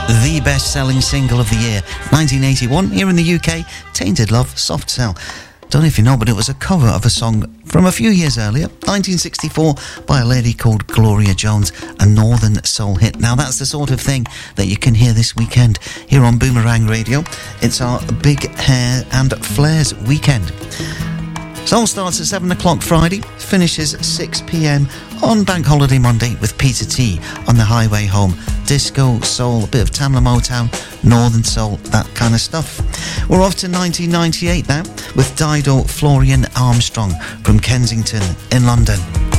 the best-selling single of the year, 1981, here in the UK, Tainted Love, Soft Cell. Don't know if you know, but it was a cover of a song from a few years earlier, 1964, by a lady called Gloria Jones, a Northern Soul hit. Now, that's the sort of thing that you can hear this weekend here on Boomerang Radio. It's our Big Hair and Flares weekend. Soul starts at 7 o'clock Friday, finishes 6 p.m. on Bank Holiday Monday with Peter T on the highway home. Disco, soul, a bit of Tamla Motown, Northern Soul, that kind of stuff. We're off to 1998 now with Dido Florian Armstrong from Kensington in London.